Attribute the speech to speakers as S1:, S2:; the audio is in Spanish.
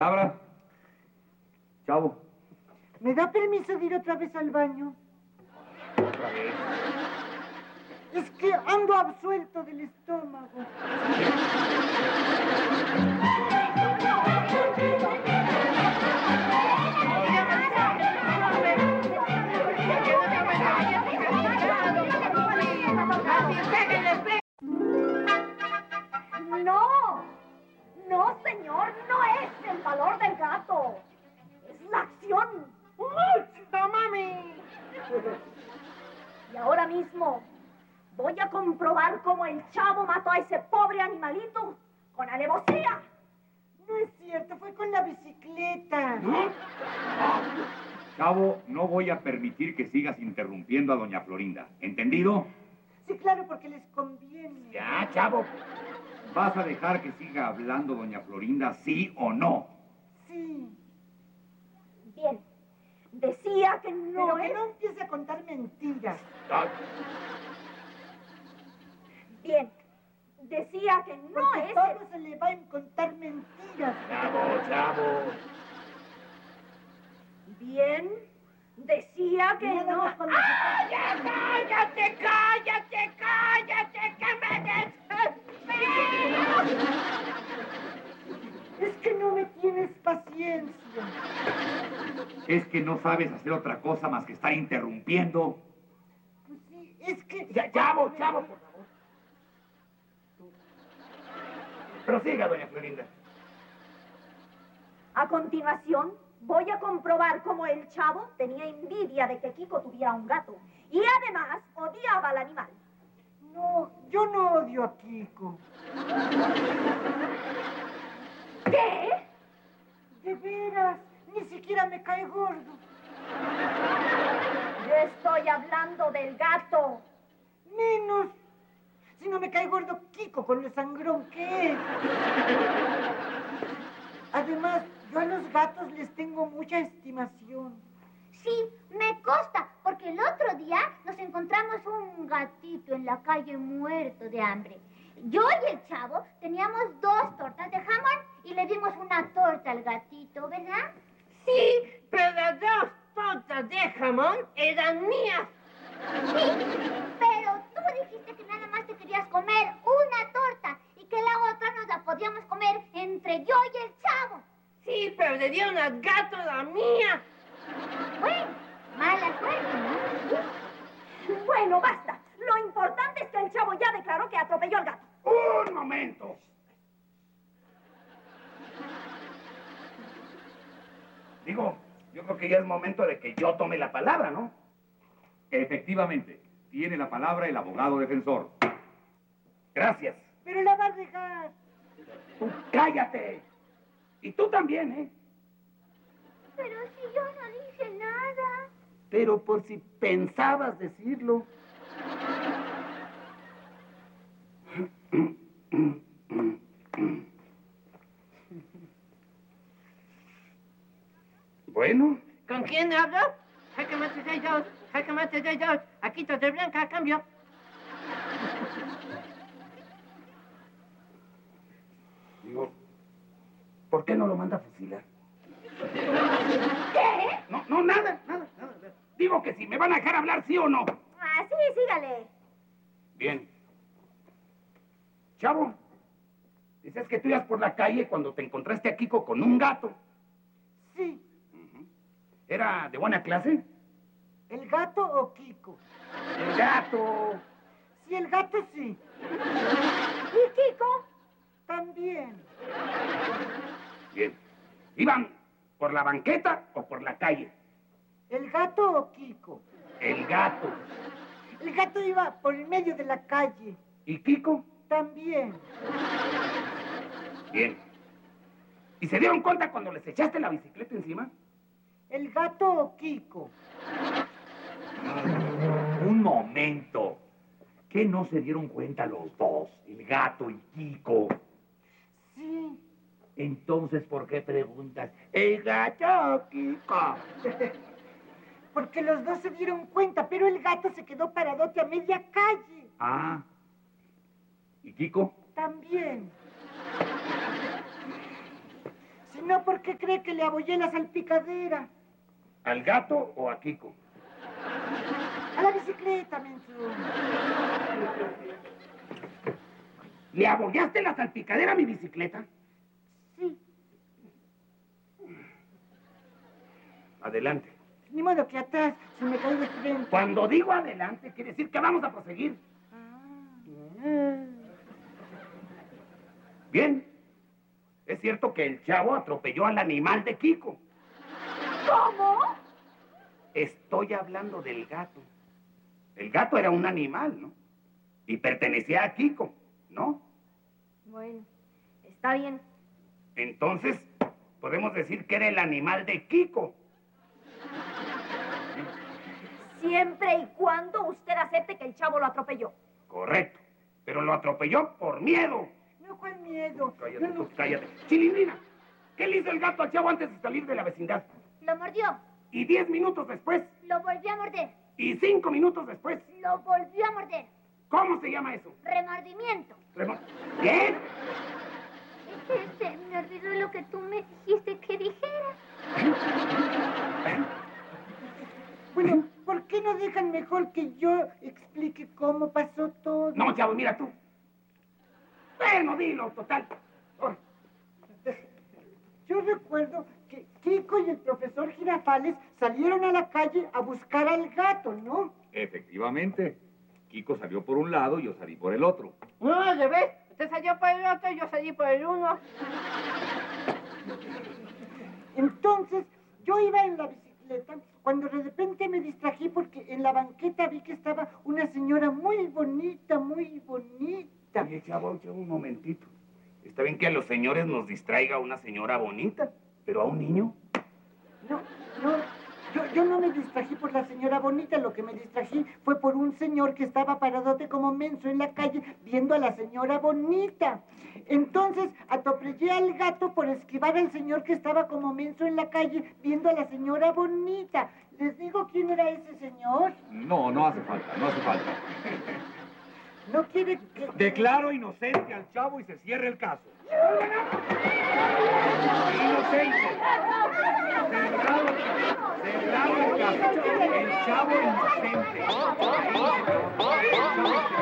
S1: Abra. Chavo.
S2: ¿Me da permiso de ir otra vez al baño?
S1: ¿Otra vez?
S2: Es que ando absuelto del estómago.
S3: No, no, señor, no es el valor del gato. Es la acción.
S2: ¡Mucho, mami!
S3: Y ahora mismo voy a comprobar cómo el chavo mató a ese pobre animalito con alevosía.
S2: No es cierto, fue con la bicicleta.
S1: Chavo, no voy a permitir que sigas interrumpiendo a doña Florinda. ¿Entendido?
S2: Sí, claro, porque les conviene.
S1: Ya, chavo. ¿Vas a dejar que siga hablando doña Florinda, sí o no?
S2: Sí.
S3: Bien, decía que no
S2: Pero que
S3: es...
S2: no empiece a contar mentiras.
S1: Ah,
S3: Bien, decía que no
S2: Porque
S3: es...
S2: todo se le va a contar mentiras.
S1: chavo.
S3: Bien, decía que
S2: Nada
S3: no...
S2: más con lo que-
S3: ¡Ah, ya, cállate, cállate, cállate, que me desespero!
S2: Es que no me tienes paciencia.
S1: Es que no sabes hacer otra cosa más que estar interrumpiendo.
S2: Pues sí, es que...
S1: Ya, chavo, por favor. Prosiga, doña Florinda.
S3: A continuación, voy a comprobar cómo el chavo tenía envidia de que Kiko tuviera un gato. Y además, odiaba al animal.
S2: No, yo no odio a Kiko.
S3: ¿Qué?
S2: De veras, ni siquiera me cae gordo.
S3: Yo estoy hablando del gato.
S2: Menos. Si no me cae gordo Kiko con lo sangrón que es. Además, yo a los gatos les tengo mucha estimación.
S4: Sí, me consta, porque el otro día nos encontramos un gatito en la calle muerto de hambre. Yo y el chavo teníamos 2 tortas de jamón y le dimos una torta al gatito, ¿verdad?
S5: Sí, pero las 2 tortas de jamón eran mías.
S4: Sí, pero tú dijiste que nada más te querías comer una torta y que la otra nos la podíamos comer entre yo y el chavo.
S5: Sí, pero le dieron al gato la mía.
S4: Bueno, mala suerte, ¿no?
S3: Bueno, basta. Lo importante es que el chavo ya declaró que atropelló al gato.
S1: ¡Un momento! Digo, yo creo que ya es momento de que yo tome la palabra, ¿no? Efectivamente, tiene la palabra el abogado defensor. Gracias.
S2: Pero la va a dejar.
S1: Tú cállate. Y tú también, ¿eh?
S4: Pero si yo no dije nada.
S1: Pero por si pensabas decirlo. Bueno,
S5: ¿Con quién hablo? Jaque mate 6-2, jaque mate 6-2. Aquí de blanca, a cambio.
S1: digo, ¿por qué no lo manda a fusilar?
S3: ¿Qué?
S1: No, nada. Digo que si me van a dejar hablar, ¿sí o no?
S3: Ah, sí, sígale.
S1: Bien. Chavo, dices que tú ibas por la calle cuando te encontraste a Kiko con un gato.
S2: Sí.
S1: ¿Era de buena clase?
S2: ¿El gato o Kiko?
S1: El gato.
S2: Sí, el gato sí.
S3: ¿Y Kiko?
S2: También.
S1: Bien. ¿Iban por la banqueta o por la calle?
S2: ¿El gato o Kiko?
S1: El gato.
S2: El gato iba por el medio de la calle.
S1: ¿Y Kiko?
S2: También.
S1: Bien. ¿Y se dieron cuenta cuando les echaste la bicicleta encima?
S2: ¿El gato o Kiko?
S1: Un momento. ¿Qué no se dieron cuenta los dos? El gato y Kiko.
S2: Sí.
S1: Entonces, ¿por qué preguntas? ¿El gato o Kiko?
S2: Porque los dos se dieron cuenta, pero el gato se quedó paradote a media calle.
S1: Ah. ¿Y Kiko?
S2: También. No, ¿por qué cree que le abollé la salpicadera?
S1: ¿Al gato o a Kiko?
S2: A la bicicleta, menso.
S1: ¿Le abollaste la salpicadera a mi bicicleta?
S2: Sí.
S1: Adelante.
S2: Ni modo que atrás se me cae de frente.
S1: Cuando digo adelante, quiere decir que vamos a proseguir. Bien. Es cierto que el chavo atropelló al animal de Kiko.
S3: ¿Cómo?
S1: Estoy hablando del gato. El gato era un animal, ¿no? Y pertenecía a Kiko, ¿no?
S3: Bueno, está bien.
S1: Entonces, podemos decir que era el animal de Kiko.
S3: Siempre y cuando usted acepte que el chavo lo atropelló.
S1: Correcto. Pero lo atropelló por miedo.
S2: No, ¿cuál miedo?
S1: Cállate, tú, cállate. Chilindrina, ¿qué le hizo el gato al chavo antes de salir de la vecindad?
S4: Lo mordió.
S1: Y 10 minutos después.
S4: Lo volvió a morder.
S1: Y 5 minutos después.
S4: Lo volvió a morder.
S1: ¿Cómo se llama eso?
S4: Remordimiento.
S1: ¿Qué?
S4: Me olvidó lo que tú me dijiste que dijera.
S2: Bueno, ¿por qué no dejan mejor que yo explique cómo pasó todo?
S1: No, chavo, mira tú. Bueno, dilo, total. Oh.
S2: Yo recuerdo que Kiko y el profesor Girafales salieron a la calle a buscar al gato, ¿no?
S6: Efectivamente. Kiko salió por un lado y yo salí por el otro.
S5: No, al revés. Usted salió por el otro y yo salí por el uno.
S2: Entonces, yo iba en la bicicleta cuando de repente me distrají porque en la banqueta vi que estaba una señora muy bonita, muy bonita.
S1: Oye, chavo, un momentito. Está bien que a los señores nos distraiga una señora bonita, pero a un niño.
S2: No, yo no me distrají por la señora bonita, lo que me distrají fue por un señor que estaba paradote como menso en la calle viendo a la señora bonita. Entonces atropellé al gato por esquivar al señor que estaba como menso en la calle viendo a la señora bonita. ¿Les digo quién era ese señor?
S6: No, no hace falta, no hace falta.
S2: No quiere que...
S6: Declaro inocente al chavo y se cierra el caso.
S1: Inocente.
S6: Cerrado el caso. El chavo inocente.